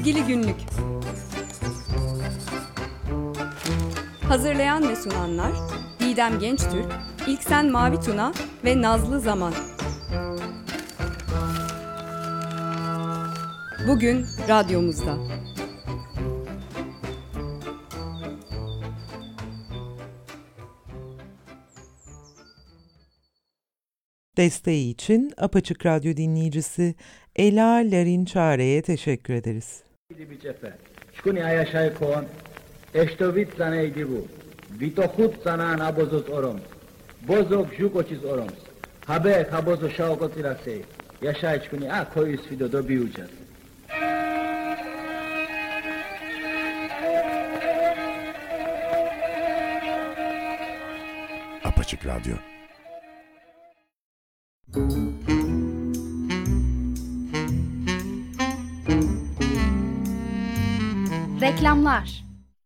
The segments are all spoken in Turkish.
Çizgili Günlük. Hazırlayan ve sunanlar Didem Gençtürk, İlksen Mavituna ve Nazlı Zaman. Bugün radyomuzda. Desteği için Apaçık Radyo dinleyicisi Ela Larinçare'ye teşekkür ederiz. Şkuni ayaşay kon, eştovit zaneydi bu, vitohut zanan abozuz orom, bozok jukoçiz orom, habe habozo şaokot irasey, yaşay şkuni a koyus fido dobiyucaz. Apaçık Radyo. Reklamlar.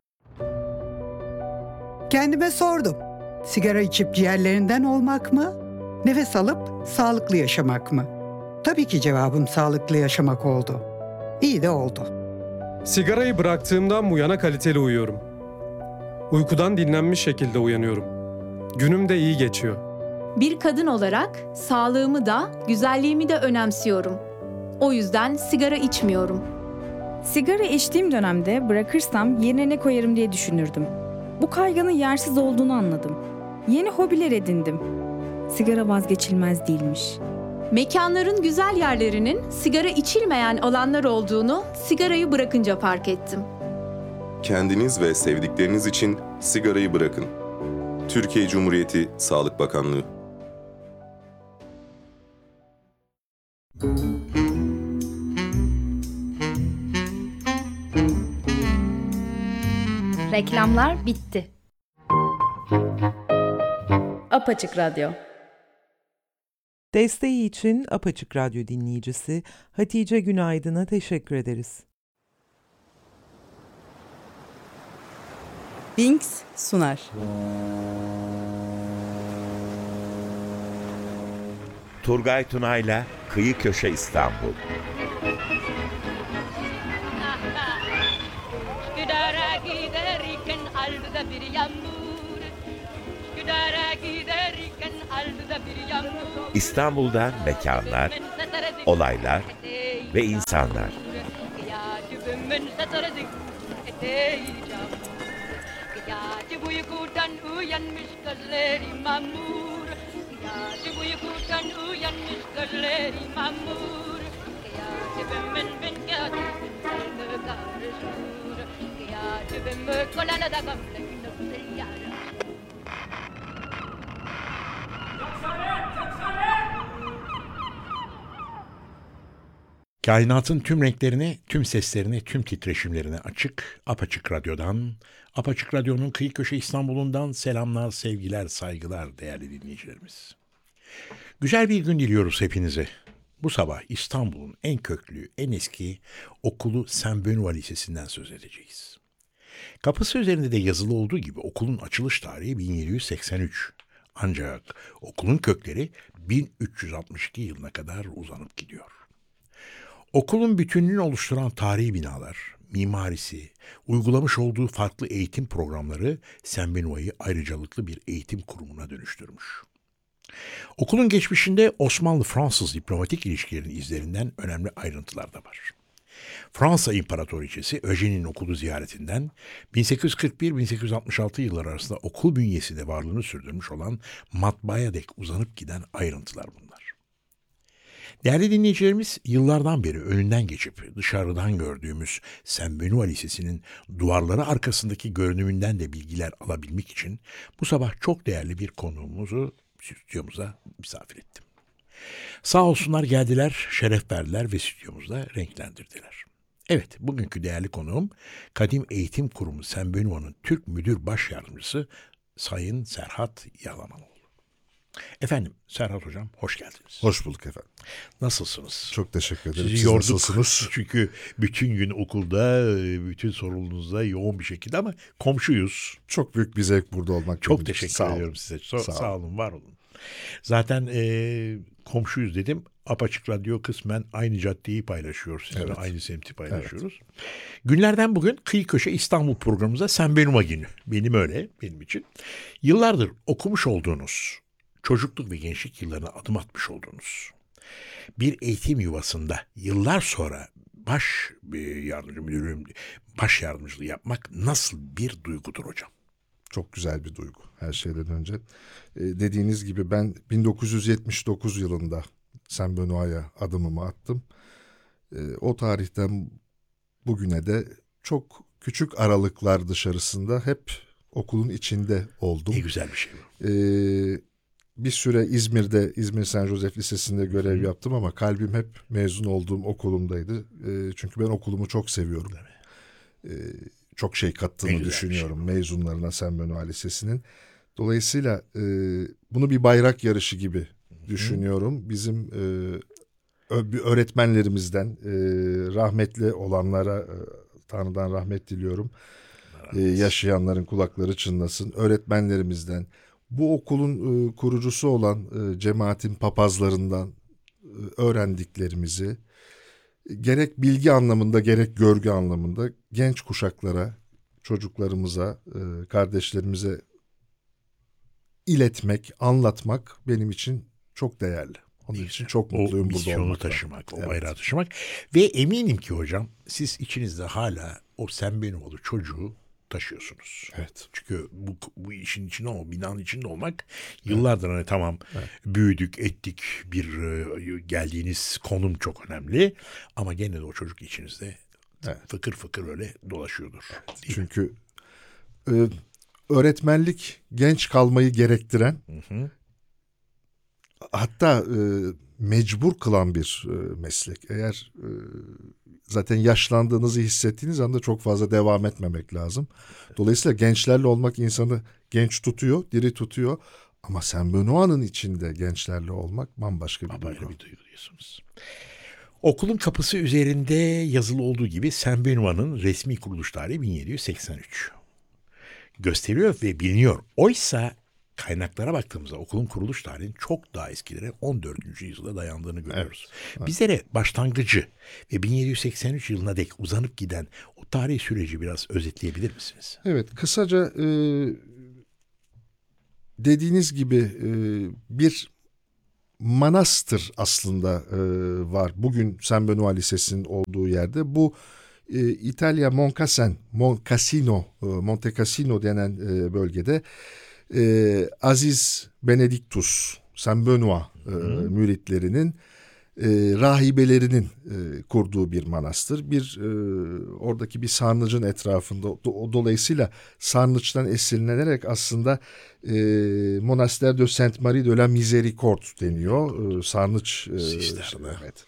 Kendime sordum. Sigara içip ciğerlerinden olmak mı? Nefes alıp sağlıklı yaşamak mı? Tabii ki cevabım sağlıklı yaşamak oldu. İyi de oldu. Sigarayı bıraktığımdan bu yana kaliteli uyuyorum. Uykudan dinlenmiş şekilde uyanıyorum. Günüm de iyi geçiyor. Bir kadın olarak sağlığımı da, güzelliğimi de önemsiyorum. O yüzden sigara içmiyorum. Sigara içtiğim dönemde bırakırsam yerine ne koyarım diye düşünürdüm. Bu kaygının yersiz olduğunu anladım. Yeni hobiler edindim. Sigara vazgeçilmez değilmiş. Mekanların güzel yerlerinin sigara içilmeyen alanlar olduğunu sigarayı bırakınca fark ettim. Kendiniz ve sevdikleriniz için sigarayı bırakın. Türkiye Cumhuriyeti Sağlık Bakanlığı. Reklamlar bitti. Apaçık Radyo. Desteği için Apaçık Radyo dinleyicisi Hatice Günaydın'a teşekkür ederiz. Binks sunar. Turgay Tunay'la Kıyı Köşe İstanbul. İstanbul'dan mekanlar, olaylar ve insanlar. Kainatın tüm renklerini, tüm seslerini, tüm titreşimlerine açık, Apaçık Radyo'dan, Apaçık Radyo'nun Kıyı Köşe İstanbul'undan selamlar, sevgiler, saygılar değerli dinleyicilerimiz. Güzel bir gün diliyoruz hepinize. Bu sabah İstanbul'un en köklü, en eski okulu Saint Benoît Lisesi'nden söz edeceğiz. Kapısı üzerinde de yazılı olduğu gibi okulun açılış tarihi 1783. Ancak okulun kökleri 1362 yılına kadar uzanıp gidiyor. Okulun bütünlüğünü oluşturan tarihi binalar, mimarisi, uygulamış olduğu farklı eğitim programları Saint Benoît'ı ayrıcalıklı bir eğitim kurumuna dönüştürmüş. Okulun geçmişinde Osmanlı-Fransız diplomatik ilişkilerinin izlerinden önemli ayrıntılar da var. Fransa İmparatoriçesi Eugénie'nin okulu ziyaretinden 1841-1866 yılları arasında okul bünyesinde varlığını sürdürmüş olan matbaaya dek uzanıp giden ayrıntılar bunlar. Değerli dinleyicilerimiz, yıllardan beri önünden geçip dışarıdan gördüğümüz Saint Benoît Lisesi'nin duvarları arkasındaki görünümünden de bilgiler alabilmek için bu sabah çok değerli bir konuğumuzu stüdyomuza misafir ettim. Sağ olsunlar geldiler, şeref verdiler ve stüdyomuzda renklendirdiler. Evet, bugünkü değerli konuğum Kadim Eğitim Kurumu Saint Benoît'ın Türk Müdür Baş Yardımcısı Sayın Serhat Yağlamanoğlu. Efendim Serhat Hocam hoş geldiniz. Hoş bulduk efendim. Nasılsınız? Çok teşekkür ederim. Sizi yorduk çünkü bütün gün okulda, bütün sorumluluğunuzda yoğun bir şekilde ama komşuyuz. Çok büyük bir zevk burada olmak. Çok teşekkür ediyorum size. Sağ olun, var olun. Zaten komşuyuz dedim. Apaçık Radyo kısmen aynı caddeyi paylaşıyor sizinle, Evet. aynı semti paylaşıyoruz. Günlerden bugün Kıyı Köşe İstanbul programımıza Sen Benuma günü. Benim öyle, benim için. Yıllardır okumuş olduğunuz, çocukluk ve gençlik yıllarına adım atmış olduğunuz bir eğitim yuvasında yıllar sonra baş yardımcılığı yapmak nasıl bir duygudur hocam? Çok güzel bir duygu her şeyden önce. Dediğiniz gibi ben 1979 yılında Saint Benoît'a adımımı attım. O tarihten bugüne de çok küçük aralıklar dışarısında hep okulun içinde oldum. Ne güzel bir şey bu. Bir süre İzmir'de, İzmir Saint Joseph Lisesi'nde görev yaptım ama kalbim hep mezun olduğum okulumdaydı. Çünkü ben okulumu çok seviyorum. Çok şey kattığını düşünüyorum mezunlarına Saint Benoît Lisesi'nin. Dolayısıyla bunu bir bayrak yarışı gibi düşünüyorum. Bizim öğretmenlerimizden rahmetli olanlara Tanrı'dan rahmet diliyorum. Yaşayanların kulakları çınlasın. Öğretmenlerimizden, bu okulun kurucusu olan cemaatin papazlarından öğrendiklerimizi gerek bilgi anlamında gerek görgü anlamında genç kuşaklara, çocuklarımıza, kardeşlerimize iletmek, anlatmak benim için çok değerli. Onun için çok mutluyum burada misyonu olmaktan. taşımak, o Evet. bayrağı taşımak. Ve eminim ki hocam siz içinizde hala o Sen Benumalı çocuğu taşıyorsunuz. Evet. Çünkü bu işin içinde binanın içinde olmak yıllardır hani tamam büyüdük, ettik, geldiğiniz konum çok önemli ama gene de o çocuk içinizde fıkır fıkır öyle dolaşıyordur. Çünkü öğretmenlik genç kalmayı gerektiren, hatta mecbur kılan bir meslek. Eğer zaten yaşlandığınızı hissettiğiniz anda çok fazla devam etmemek lazım. Dolayısıyla gençlerle olmak insanı genç tutuyor, diri tutuyor. Ama Saint Benoît'ın içinde gençlerle olmak bambaşka bir duygu. Bir duygu diyorsunuz. Okulun kapısı üzerinde yazılı olduğu gibi Saint Benoît'ın resmi kuruluş tarihi 1783. Gösteriyor ve biliniyor. Oysa kaynaklara baktığımızda okulun kuruluş tarihinin çok daha eskilere 14. yüzyıla dayandığını görüyoruz. Evet. Bizlere başlangıcı ve 1783 yılına dek uzanıp giden o tarihi süreci biraz özetleyebilir misiniz? Evet, kısaca dediğiniz gibi bir manastır aslında var. Bugün Saint Benoît Lisesi'nin olduğu yerde. Bu İtalya Monte Cassino denen bölgede Aziz Benedictus, Saint Benoît müritlerinin rahibelerinin kurduğu bir manastır. Oradaki bir sarnıcın etrafında, dolayısıyla sarnıçtan esinlenerek aslında Monastère de Sainte Marie de la Miséricorde deniyor. Sarnıç. Evet.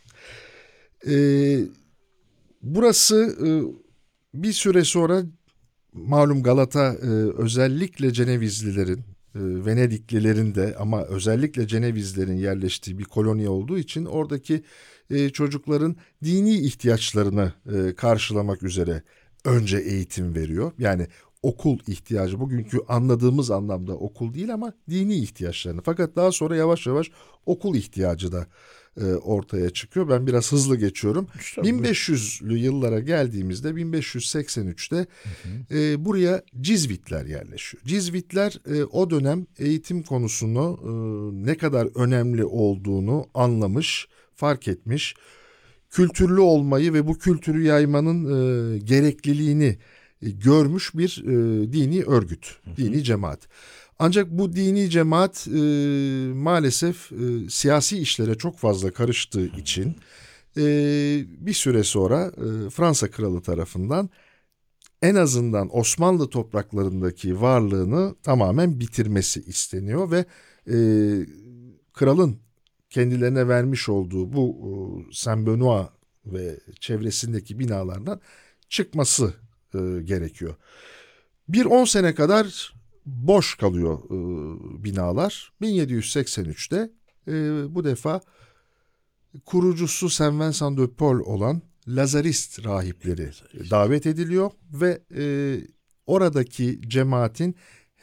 Burası bir süre sonra malum Galata özellikle Cenevizlilerin, Venediklilerin de ama özellikle Cenevizlerin yerleştiği bir koloni olduğu için oradaki çocukların dini ihtiyaçlarını karşılamak üzere önce eğitim veriyor. Yani okul ihtiyacı, bugünkü anladığımız anlamda okul değil ama dini ihtiyaçlarını. Fakat daha sonra yavaş yavaş okul ihtiyacı da ortaya çıkıyor. Ben biraz hızlı geçiyorum. 1500'lü yıllara geldiğimizde 1583'te buraya Cizvitler yerleşiyor. Cizvitler o dönem eğitim konusunu ne kadar önemli olduğunu anlamış, fark etmiş. Kültürlü olmayı ve bu kültürü yaymanın gerekliliğini görmüş bir dini örgüt, dini cemaat. Ancak bu dini cemaat maalesef siyasi işlere çok fazla karıştığı için bir süre sonra Fransa kralı tarafından en azından Osmanlı topraklarındaki varlığını tamamen bitirmesi isteniyor ve kralın kendilerine vermiş olduğu bu Saint Benoît ve çevresindeki binalardan çıkması gerekiyor. 10 sene kadar boş kalıyor binalar. 1783'te bu defa kurucusu Saint Vincent de Paul olan Lazarist rahipleri davet ediliyor ve oradaki cemaatin hem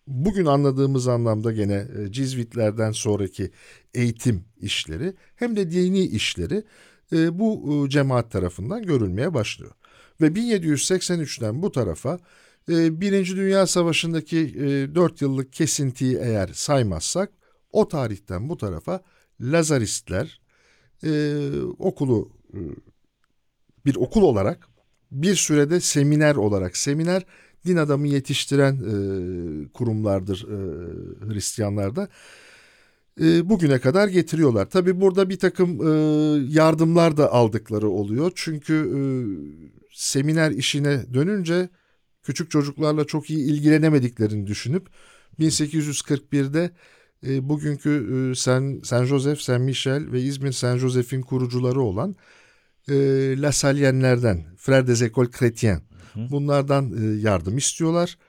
bugün anladığımız anlamda gene Cizvitlerden sonraki eğitim işleri hem de dini işleri bu cemaat tarafından görülmeye başlıyor. Ve 1783'ten bu tarafa Birinci Dünya Savaşı'ndaki 4 yıllık kesintiyi eğer saymazsak o tarihten bu tarafa Lazaristler okulu bir okul olarak bir sürede seminer olarak din adamı yetiştiren kurumlardır Hristiyanlarda. Bugüne kadar getiriyorlar. Tabii burada bir takım yardımlar da aldıkları oluyor. Çünkü seminer işine dönünce küçük çocuklarla çok iyi ilgilenemediklerini düşünüp 1841'de bugünkü Saint Joseph, Saint Michel ve İzmir Saint Joseph'in kurucuları olan La Salyenlerden, Frères des Écoles Chrétiens, bunlardan yardım istiyorlar.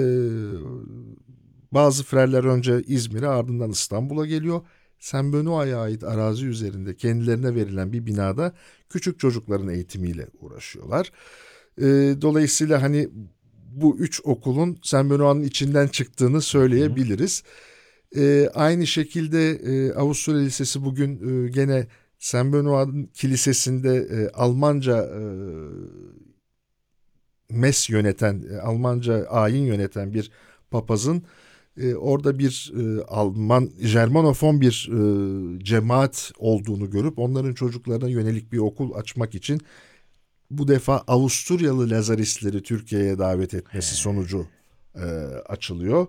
Bazı frerler önce İzmir'e, ardından İstanbul'a geliyor. Saint Benoît'a ait arazi üzerinde kendilerine verilen bir binada küçük çocukların eğitimiyle uğraşıyorlar. Dolayısıyla hani bu 3 okulun Saint Benoît'ın içinden çıktığını söyleyebiliriz. Aynı şekilde Avusturya Lisesi bugün gene Saint Benoît'ın kilisesinde Almanca mes yöneten, Almanca ayin yöneten bir papazın orada bir Germanofon bir cemaat olduğunu görüp onların çocuklarına yönelik bir okul açmak için bu defa Avusturyalı Lazaristleri Türkiye'ye davet etmesi sonucu açılıyor.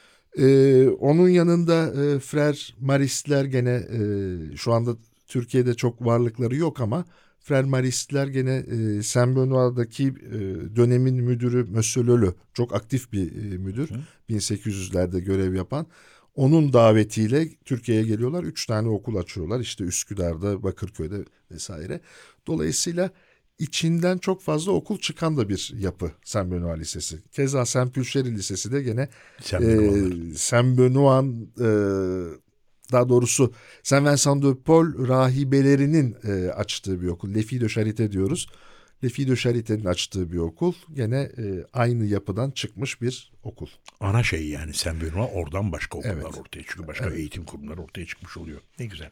Onun yanında Frer Maristler gene şu anda Türkiye'de çok varlıkları yok ama Frer Maristler gene Saint Benoît'daki dönemin müdürü Monsieur Leleu, çok aktif bir müdür. 1800'lerde görev yapan. Onun davetiyle Türkiye'ye geliyorlar. 3 tane okul açıyorlar. İşte Üsküdar'da, Bakırköy'de vesaire. Dolayısıyla içinden çok fazla okul çıkan da bir yapı Saint Benoît Lisesi. Keza Saint Pulcherie Lisesi de gene Saint Benoît'ın daha doğrusu Saint Vincent de Paul rahibelerinin açtığı bir okul. Les Filles de Charité diyoruz. Les Filles de Charité'nin açtığı bir okul. Gene aynı yapıdan çıkmış bir okul. Ana şey yani Saint Benoît, oradan başka okullar ortaya çıkıyor. Başka eğitim kurumları ortaya çıkmış oluyor. Ne güzel.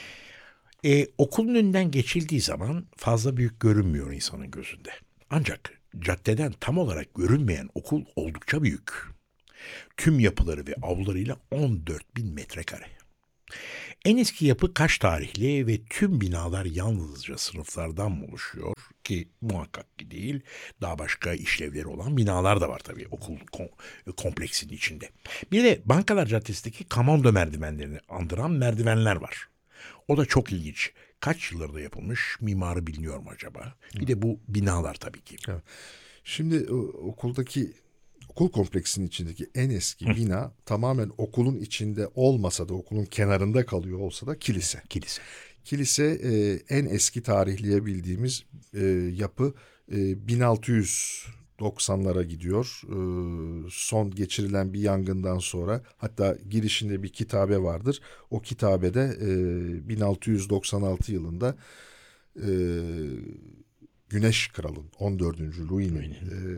Okulun önünden geçildiği zaman fazla büyük görünmüyor insanın gözünde. Ancak caddeden tam olarak görünmeyen okul oldukça büyük. Tüm yapıları ve avlularıyla 14.000 metrekare. En eski yapı Kaş tarihli ve tüm binalar yalnızca sınıflardan oluşuyor ki muhakkak ki değil. Daha başka işlevleri olan binalar da var tabii okul kompleksinin içinde. Bir de Bankalar Caddesi'ndeki Kamando merdivenlerini andıran merdivenler var. O da çok ilginç. Kaç yıllarda yapılmış, mimarı biliniyor mu acaba? Bir de bu binalar tabii ki. Evet. Şimdi okul kompleksinin içindeki en eski bina tamamen okulun içinde olmasa da, okulun kenarında kalıyor olsa da kilise. Kilise en eski tarihleyebildiğimiz yapı 1690'lara gidiyor. Son geçirilen bir yangından sonra, hatta girişinde bir kitabe vardır. O kitabede 1696 yılında Güneş Kral'ın 14. Louis'nin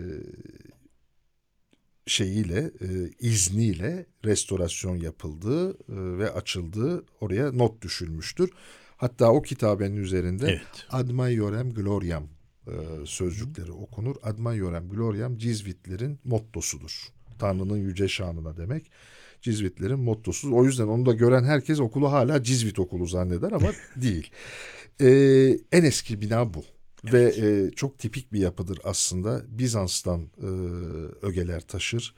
izniyle restorasyon yapıldığı ve açıldığı oraya not düşülmüştür. Hatta o kitabenin üzerinde Ad Maiorem Gloriam sözcükleri okunur. Ad Maiorem Gloriam Cizvitlerin mottosudur. Tanrı'nın yüce şanına demek. Cizvitlerin mottosu. O yüzden onu da gören herkes okulu hala Cizvit okulu zanneder ama değil. En eski bina bu. Evet. Ve çok tipik bir yapıdır aslında. Bizans'tan ögeler taşır.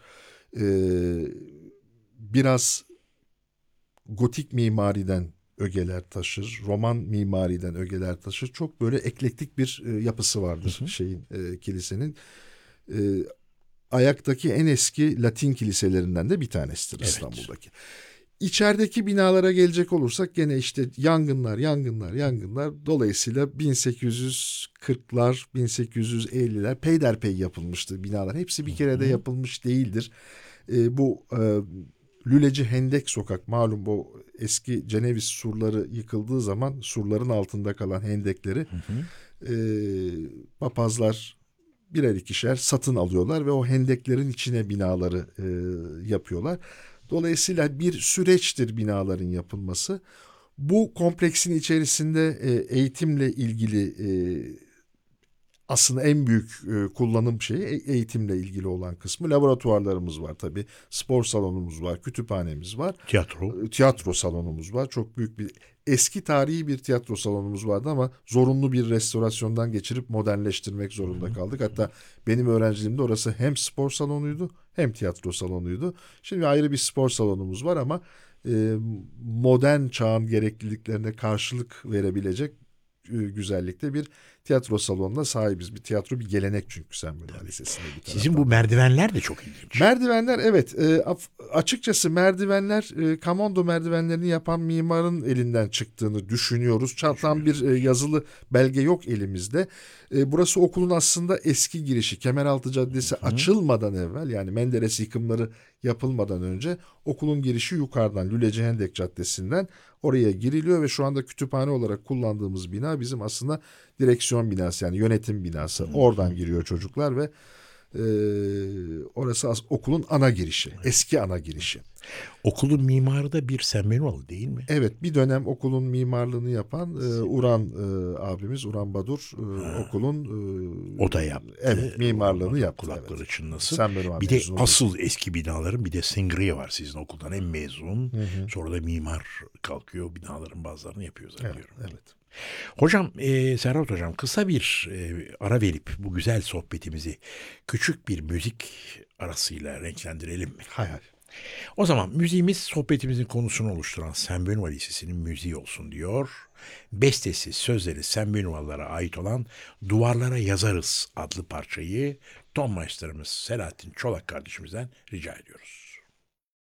Biraz gotik mimariden ögeler taşır. Roman mimariden ögeler taşır. Çok böyle eklektik bir yapısı vardır kilisenin. Ayaktaki en eski Latin kiliselerinden de bir tanesidir İstanbul'daki. İçerideki binalara gelecek olursak gene işte yangınlar. Dolayısıyla 1840'lar, 1850'ler peyderpey yapılmıştır binalar. Hepsi bir kerede yapılmış değildir. Bu Lüleci Hendek Sokak, malum bu eski Ceneviz surları yıkıldığı zaman surların altında kalan hendekleri papazlar birer ikişer satın alıyorlar ve o hendeklerin içine binaları yapıyorlar. Dolayısıyla bir süreçtir binaların yapılması. Bu kompleksin içerisinde eğitimle ilgili aslında en büyük kullanım şeyi eğitimle ilgili olan kısmı. Laboratuvarlarımız var tabii, spor salonumuz var, kütüphanemiz var. Tiyatro salonumuz var. Çok büyük bir eski tarihi bir tiyatro salonumuz vardı ama zorunlu bir restorasyondan geçirip modernleştirmek zorunda kaldık. Hatta benim öğrenciliğimde orası hem spor salonuydu hem tiyatro salonuydu. Şimdi ayrı bir spor salonumuz var ama modern çağın gerekliliklerine karşılık verebilecek güzellikte bir tiyatro salonuna sahibiz. Bir tiyatro bir gelenek çünkü Sen Bünvan Lisesi'nde bir taraftan. Sizin bu merdivenler de çok ilginç. Merdivenler evet. Açıkçası merdivenler Kamondo merdivenlerini yapan mimarın elinden çıktığını düşünüyoruz. Tam bir yazılı belge yok elimizde. Burası okulun aslında eski girişi. Kemeraltı Caddesi açılmadan evvel, yani Menderes yıkımları yapılmadan önce okulun girişi yukarıdan Lüleci Hendek Caddesi'nden oraya giriliyor ve şu anda kütüphane olarak kullandığımız bina bizim aslında direksiyon binası, yani yönetim binası. Oradan giriyor çocuklar ve orası okulun ana girişi, eski ana girişi. Okulun mimarı da bir Sen Bünvan değil mi? Evet, bir dönem okulun mimarlığını yapan Uran abimiz, Uran Badur okulun o da yaptı. Evet, mimarlığını yaptı. Kulakları çınlasın. Sen Bünvan bir de mezunu asıl eski binaların bir de Sengriye var sizin okuldan, hem mezun. Sonra da mimar kalkıyor, binaların bazılarını yapıyor zannediyorum. Evet. Hocam, Serhat Hocam, kısa bir ara verip bu güzel sohbetimizi küçük bir müzik arasıyla renklendirelim mi? Hay. O zaman müziğimiz sohbetimizin konusunu oluşturan Sen Bünvan Lisesi'nin müziği olsun diyor. Bestesi, sözleri Sen Bünvanlara ait olan Duvarlara Yazarız adlı parçayı ton maestramız Selahattin Çolak kardeşimizden rica ediyoruz.